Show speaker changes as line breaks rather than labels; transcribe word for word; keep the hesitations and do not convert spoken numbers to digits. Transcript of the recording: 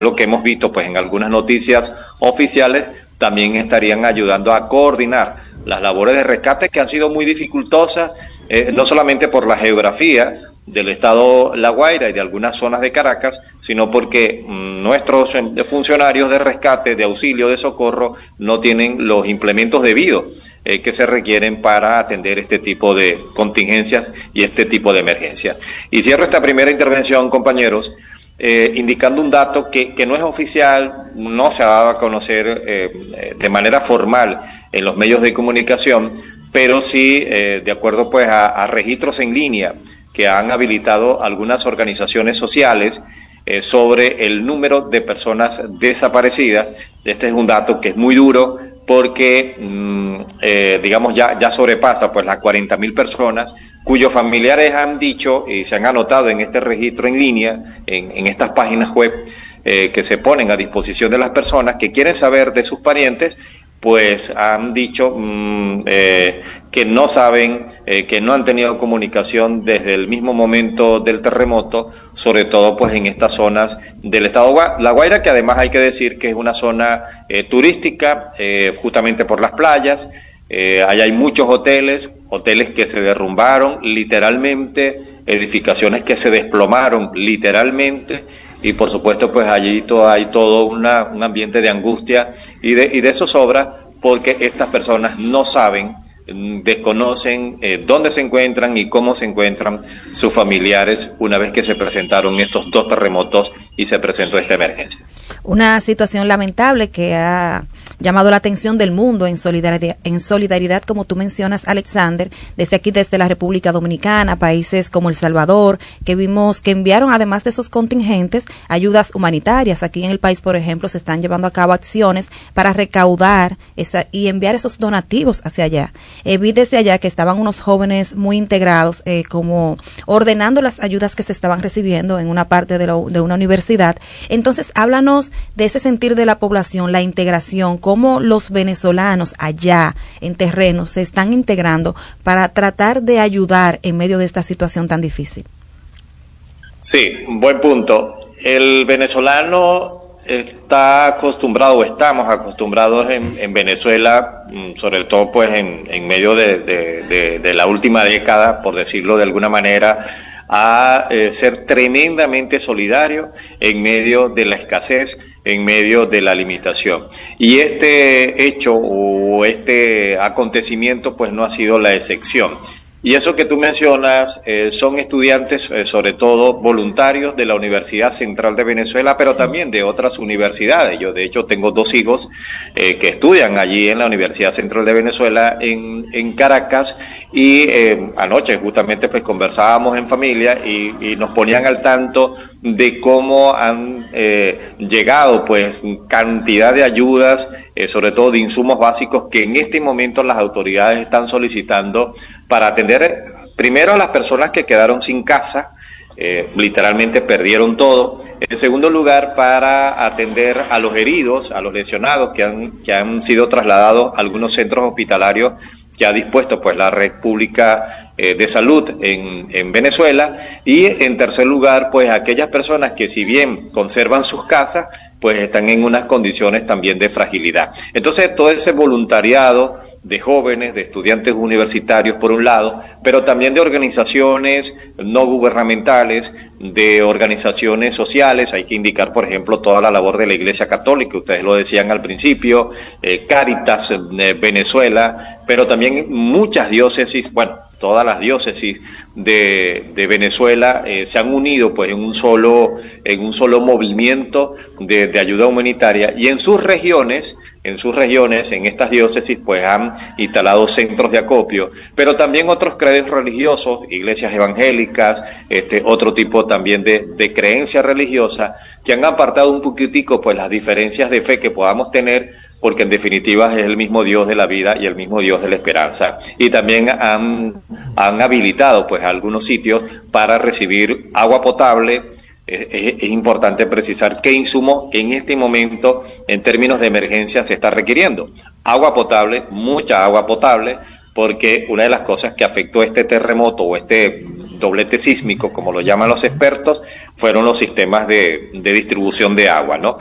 lo que hemos visto pues en algunas noticias oficiales, también estarían ayudando a coordinar las labores de rescate que han sido muy dificultosas, eh, no solamente por la geografía del estado La Guaira y de algunas zonas de Caracas, sino porque mmm, nuestros funcionarios de rescate, de auxilio, de socorro, no tienen los implementos debidos eh, que se requieren para atender este tipo de contingencias y este tipo de emergencias. Y cierro esta primera intervención, compañeros, eh, indicando un dato que, que no es oficial, no se ha dado a conocer eh, de manera formal en los medios de comunicación, pero sí eh, de acuerdo pues a, a registros en línea que han habilitado algunas organizaciones sociales eh, sobre el número de personas desaparecidas. Este es un dato que es muy duro porque, mmm, eh, digamos, ya, ya sobrepasa pues las cuarenta mil personas cuyos familiares han dicho y se han anotado en este registro en línea, en, en estas páginas web eh, que se ponen a disposición de las personas que quieren saber de sus parientes, pues han dicho mmm, eh, que no saben, eh, que no han tenido comunicación desde el mismo momento del terremoto, sobre todo pues en estas zonas del estado La Guaira, que además hay que decir que es una zona eh, turística, eh, justamente por las playas. Eh, allá hay muchos hoteles, hoteles que se derrumbaron literalmente, edificaciones que se desplomaron literalmente, y por supuesto pues allí todo, hay todo una, un ambiente de angustia y de, y de zozobra, porque estas personas no saben, desconocen eh, dónde se encuentran y cómo se encuentran sus familiares una vez que se presentaron estos dos terremotos y se presentó esta emergencia.
Una situación lamentable que ha llamado la atención del mundo en solidaridad, en solidaridad, como tú mencionas, Alexander, desde aquí, desde la República Dominicana, países como El Salvador, que vimos que enviaron, además de esos contingentes, ayudas humanitarias. Aquí en el país, por ejemplo, se están llevando a cabo acciones para recaudar esa, y enviar esos donativos hacia allá. Eh, vi desde allá que estaban unos jóvenes muy integrados, eh, como ordenando las ayudas que se estaban recibiendo en una parte de, lo, de una universidad. Entonces, háblanos de ese sentir de la población, la integración, cómo los venezolanos allá en terreno se están integrando para tratar de ayudar en medio de esta situación tan difícil.
Sí, buen punto. El venezolano está acostumbrado, o estamos acostumbrados en, en Venezuela, sobre todo pues en, en medio de, de, de, de la última década, por decirlo de alguna manera, a eh, ser tremendamente solidario en medio de la escasez, en medio de la limitación. Y este hecho o este acontecimiento pues no ha sido la excepción. Y eso que tú mencionas eh, son estudiantes, eh, sobre todo voluntarios de la Universidad Central de Venezuela, pero también de otras universidades. Yo, de hecho, tengo dos hijos eh, que estudian allí en la Universidad Central de Venezuela en, en Caracas, y eh, anoche justamente pues conversábamos en familia y, y nos ponían al tanto de cómo han eh, llegado pues cantidad de ayudas, eh, sobre todo de insumos básicos que en este momento las autoridades están solicitando para atender primero a las personas que quedaron sin casa, eh, literalmente perdieron todo. En segundo lugar, para atender a los heridos, a los lesionados que han, que han sido trasladados a algunos centros hospitalarios que ha dispuesto pues la Red Pública eh, de Salud en, en Venezuela. Y en tercer lugar, pues aquellas personas que, si bien conservan sus casas, pues están en unas condiciones también de fragilidad. Entonces, todo ese voluntariado de jóvenes, de estudiantes universitarios por un lado, pero también de organizaciones no gubernamentales, de organizaciones sociales. Hay que indicar, por ejemplo, toda la labor de la Iglesia Católica, ustedes lo decían al principio, eh, Cáritas eh, Venezuela, pero también muchas diócesis, bueno, todas las diócesis de, de Venezuela eh, se han unido pues en un solo, en un solo movimiento de, de ayuda humanitaria, y en sus regiones, en sus regiones, en estas diócesis, pues han instalado centros de acopio, pero también otros credos religiosos, iglesias evangélicas, este otro tipo también de, de creencia religiosa, que han apartado un poquitico pues las diferencias de fe que podamos tener, porque en definitiva es el mismo Dios de la vida y el mismo Dios de la esperanza. Y también han, han habilitado pues algunos sitios para recibir agua potable. Es, es, es importante precisar qué insumo en este momento en términos de emergencia se está requiriendo. Agua potable, mucha agua potable, porque una de las cosas que afectó este terremoto o este doblete sísmico, como lo llaman los expertos, fueron los sistemas de, de distribución de agua, ¿no?